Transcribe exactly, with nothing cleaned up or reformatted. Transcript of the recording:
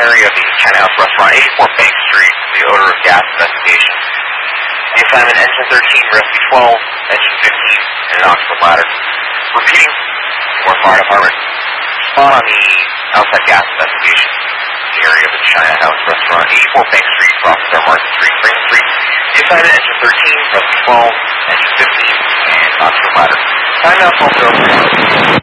area of the China House Restaurant, eighty-four Bank Street, the odor of gas investigation. The assignment, engine thirteen, rescue twelve, engine fifteen, and an Oxford ladder. Repeating, Seymour Fire Department. Respond on the outside gas investigation. The area of the China House Restaurant, eighty-four Bank Street, Officer Martin Street, Spring Street. The assignment, engine thirteen, rescue twelve, engine fifteen, and Oxford ladder. Time now, twelve oh three.